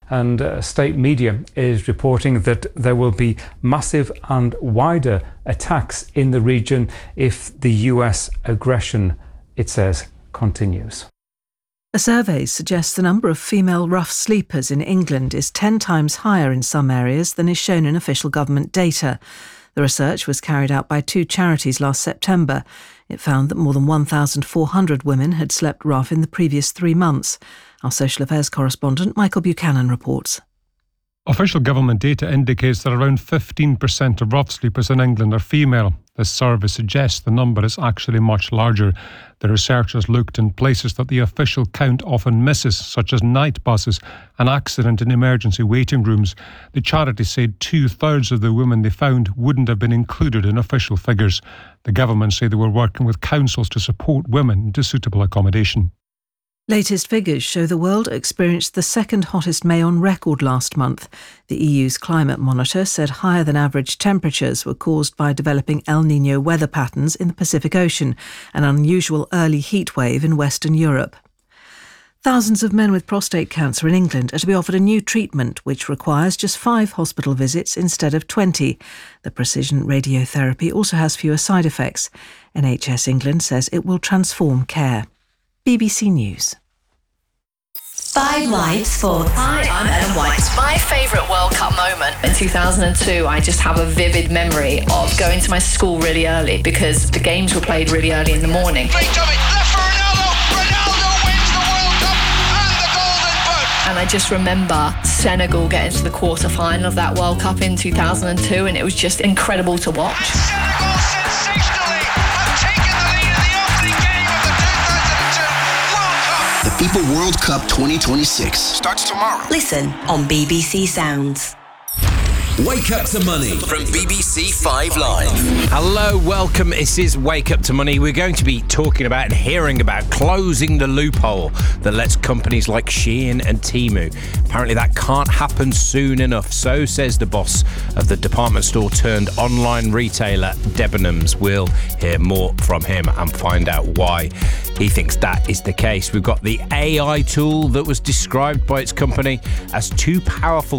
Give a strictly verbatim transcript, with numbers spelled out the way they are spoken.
And uh, state media is reporting that there will be massive and wider attacks in the region if the U S aggression, it says, continues. A survey suggests the number of female rough sleepers in England is ten times higher in some areas than is shown in official government data. The research was carried out by two charities last September. It found that more than one thousand four hundred women had slept rough in the previous three months. Our social affairs correspondent Michael Buchanan reports. Official government data indicates that around fifteen percent of rough sleepers in England are female. This survey suggests the number is actually much larger. The researchers looked in places that the official count often misses, such as night buses and accident and emergency waiting rooms. The charity said two-thirds of the women they found wouldn't have been included in official figures. The government say they were working with councils to support women into suitable accommodation. Latest figures show the world experienced the second hottest May on record last month. The E U's climate monitor said higher than average temperatures were caused by developing El Niño weather patterns in the Pacific Ocean, an unusual early heat wave in Western Europe. Thousands of men with prostate cancer in England are to be offered a new treatment which requires just five hospital visits instead of twenty. The precision radiotherapy also has fewer side effects. N H S England says it will transform care. B B C News. Five Live Sports. Hi, I'm Ellen White. My favourite World Cup moment in two thousand two, I just have a vivid memory of going to my school really early because the games were played really early in the morning. Left for Ronaldo. Ronaldo wins the World Cup and the Golden Boot. And I just remember Senegal getting to the quarter-final of that World Cup in two thousand two, and it was just incredible to watch. Senegal sensationally have taken the lead in the opening game of the two thousand two World Cup. The FIFA World Cup twenty twenty-six starts tomorrow. Listen on B B C Sounds. Wake Up to Money from B B C Five Live. Hello, welcome. This is Wake Up to Money. We're going to be talking about and hearing about closing the loophole that lets companies like Shein and Temu. Apparently that can't happen soon enough. So says the boss of the department store turned online retailer Debenhams. We'll hear more from him and find out why he thinks that is the case. We've got the A I tool that was described by its company as too powerful